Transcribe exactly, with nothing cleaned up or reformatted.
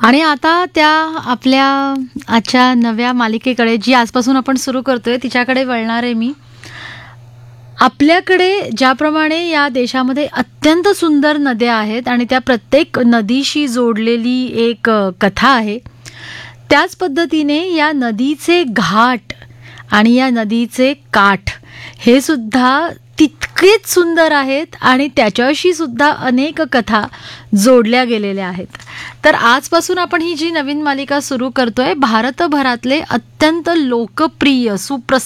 आणि आता त्या आपल्या आजच्या नव्या मालिकेकडे, जी आजपासून आपण सुरू करतोय, तिच्याकडे वळणार आहे मी. आपल्याकडे ज्याप्रमाणे या देशामध्ये अत्यंत सुंदर नद्या आहेत आणि त्या प्रत्येक नदीशी जोडलेली एक अ, कथा आहे, त्याच पद्धतीने या नदीचे घाट आणि या नदीचे काठ हे सुद्धा तितकेच सुंदर आहेत आणि त्याच्याशी सुद्धा अनेक कथा जोडल्या गेलेल्या आहेत. तर आजपासून आपण ही जी नवीन मालिका सुरू करतोय, भारतभरातले अत्यंत लोकप्रिय सुप्रसिद्ध